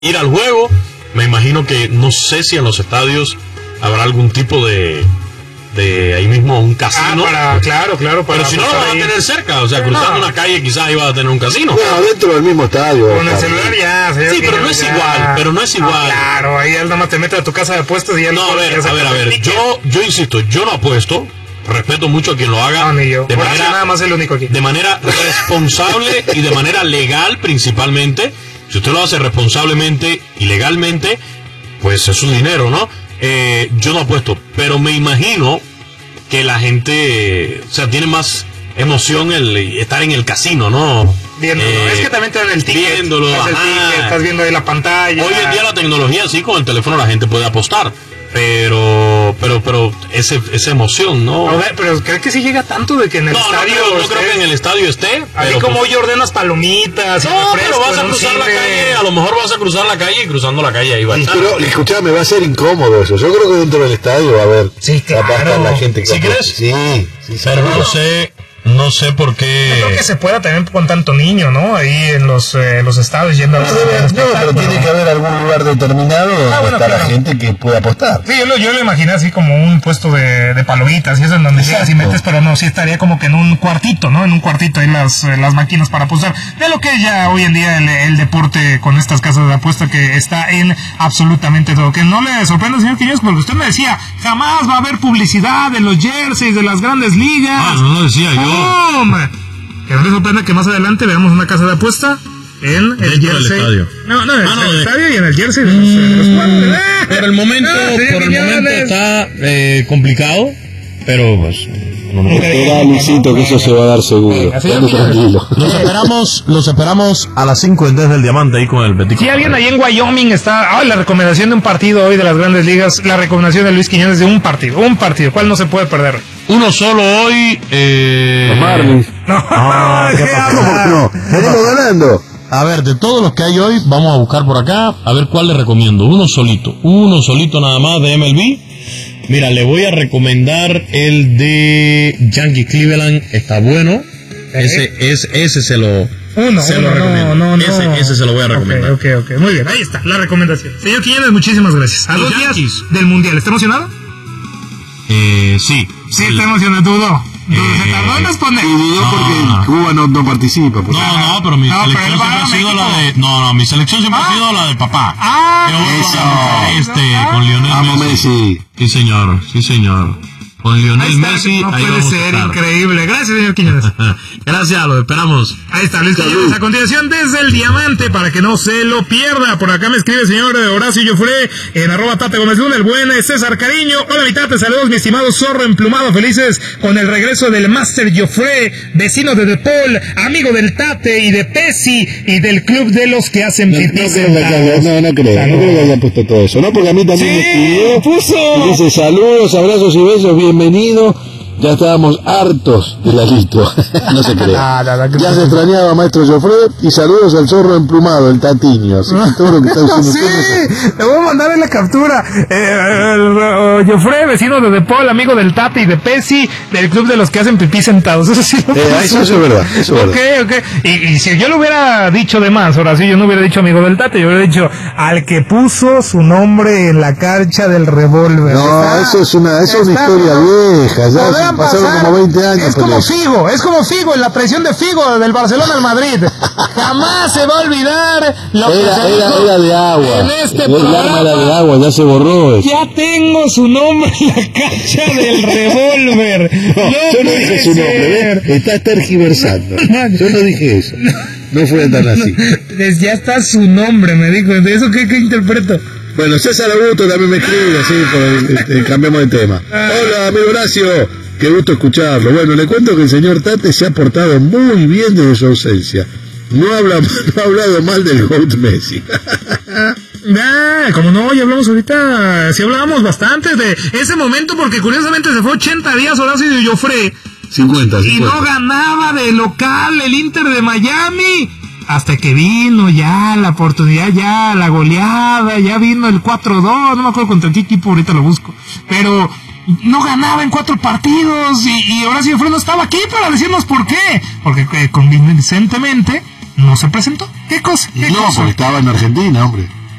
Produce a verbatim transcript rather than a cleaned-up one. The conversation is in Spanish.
ir al juego. Me imagino que, no sé si en los estadios habrá algún tipo de de ahí mismo un casino. Ah, para, claro, claro. Para pero si no lo vas a tener cerca, o sea, cruzando no. una calle quizás iba a tener un casino. Bueno, dentro del mismo estadio. Con el celular ya. Sí, pero no es ya. igual, pero no es igual. Ah, claro, ahí nada más te metes a tu casa de apuestas y ya no. A ver, a ver, a ver, yo, yo insisto, yo no apuesto. Respeto mucho a quien lo haga. No, ni yo. De Por manera, nada más el único aquí. De manera responsable y de manera legal principalmente. Si usted lo hace responsablemente y legalmente, pues es su dinero, ¿no? Eh, yo no apuesto, pero me imagino que la gente, o sea, tiene más emoción el estar en el casino, ¿no? Viéndolo. Eh, es que también te dan el ticket. Viéndolo. El ticket, estás viendo ahí la pantalla. Hoy en día la tecnología, sí, con el teléfono la gente puede apostar. Pero, pero, pero, ese, esa emoción, ¿no? A ver, pero ¿crees que sí llega tanto de que en el no, estadio? No, creo, no creo que en el estadio esté. Así como hoy pues, ordenas palomitas. No, pero vas a cruzar la calle. A lo mejor vas a cruzar la calle y cruzando la calle ahí va a estar. Pero, escuchame, va a ser incómodo eso. Yo creo que dentro del estadio va a haber. Sí, claro. La gente que ¿Sí crees? Sí, sí, sí. Pero no sé. No sé por qué. No creo que se pueda también con tanto niño, ¿no? Ahí en los eh, los estados yendo a los. No, no, pero tiene que haber algún lugar determinado donde ah, bueno, está claro. la gente que pueda apostar. Sí, yo lo, yo lo imaginé así como un puesto de, de palomitas y eso en donde llegas y metes, pero no, sí estaría como que en un cuartito, ¿no? En un cuartito ahí las, las máquinas para apostar. De lo que es ya hoy en día el, el deporte con estas casas de apuesta que está en absolutamente todo. Que no le sorprenda, señor Quiñones, porque usted me decía, jamás va a haber publicidad de los jerseys de las grandes ligas. Ah, no lo decía yo. ¡Oh, que no les sorprenda que más adelante veamos una casa de apuesta en el Dentro jersey. Del estadio. No, no, en ah, no, el de... estadio y en el jersey de los, mm, los jugadores. Por el momento, no, por el momento está eh, complicado, pero pues no me espera, Luisito, que eso se va a dar seguro. Tranquilo. Los esperamos, los esperamos a las cinco en Desde el Diamante ahí con el Betico. Si alguien ahí en Wyoming está, ah, la recomendación de un partido hoy de las Grandes Ligas, la recomendación de Luis Quiñones de un partido, un partido, ¿cuál no se puede perder? Uno solo hoy, eh... Los Marlins. No, no, ¿qué pasa? No, venimos ganando. A ver, de todos los que hay hoy, vamos a buscar por acá, a ver cuál le recomiendo. Uno solito, uno solito nada más de M L B. Mira, le voy a recomendar el de Yankee Cleveland, está bueno. Ese, ese, ese se lo, uno, se uno, lo recomiendo. No, no, ese, no. ese se lo voy a recomendar. Ok, ok, ok. Muy bien, ahí está, la recomendación. Señor Quiñones, muchísimas gracias. A dos días del Mundial, ¿está emocionado? Eh, sí. Sí, está emocionado, dudó. Eh, se tardó en responder. Dudó porque no. Cuba no, no participa. Pues. No, no, pero mi no, selección pero siempre ha sido la de... No, no, mi selección siempre ah. ha sido la de papá. Ah, Yo eso. Este, ah. con Lionel Vamos, Messi. Messi. Sí, señor, sí, señor. Con Lionel está, Messi, no ahí puede vamos ser, a estar. Increíble. Gracias, señor Quiñones. Gracias, lo esperamos. Ahí está, Luis Quiñones. A continuación, Desde el Diamante, para que no se lo pierda. Por acá me escribe el señor Horacio Joffre, en arroba Tate Gómez Luna, el buen César Cariño. Hola, mi Tate, saludos, mi estimado zorro emplumado. Felices con el regreso del Master Joffre, vecino de De Paul, amigo del Tate y de Pesi y del club de los que hacen no, pipí. No, creo que, no, no creo, no creo que haya puesto todo eso, ¿no? Porque a mí también sí, me escribió. Puso. Y dice saludos, abrazos y besos, bienvenido. Ya estábamos hartos de la listo. No se cree. Ah, la, la, la, ya se extrañaba Maestro Joffre y saludos al zorro emplumado, el Tatiño. Así que todo lo que está diciendo sí, usted. Le voy a mandar en la captura. Eh, Joffre, vecino de De Paul, amigo del Tate y de Pesi, del club de los que hacen pipí sentados. Eso sí lo eh, eso, eso es verdad. Eso es okay, verdad. Okay. Y, y si yo lo hubiera dicho de más, ahora sí, yo no hubiera dicho amigo del Tate, yo hubiera dicho al que puso su nombre en la cancha del revólver. No, está, eso es una, eso es una historia no, vieja. Ya pasaron pasar, como veinte años. Es como Figo, es como Figo, en la presión de Figo del Barcelona al Madrid. Jamás se va a olvidar lo era, que se era, dijo era de agua. En este el programa. arma era de agua, ya se borró eso. Ya tengo su nombre en la cancha del revólver. No, no, yo no dije su nombre, ¿ves? Está tergiversando. Yo no dije eso. No fue tan así. Ya está su nombre, me dijo. ¿De eso qué, qué interpreto? Bueno, César Augusto también me escribe, así, por el, este, cambiamos de tema. Hola, amigo Horacio. Qué gusto escucharlo. Bueno, le cuento que el señor Tate se ha portado muy bien desde su ausencia. No, habla, no ha hablado mal del GOAT Messi. Ah, como no, ya hablamos ahorita, sí hablábamos bastante de ese momento, porque curiosamente se fue ochenta días Horacio de Joffre. cincuenta, cincuenta. Y no ganaba de local el Inter de Miami. Hasta que vino ya la oportunidad, ya la goleada, ya vino el cuatro dos, no me acuerdo contra qué equipo, ahorita lo busco. Pero no ganaba en cuatro partidos y, y Horacio Joffre no estaba aquí para decirnos por qué. Porque eh, convincentemente no se presentó. ¿Qué cosa? ¿Qué no, cosa? porque estaba en Argentina, hombre.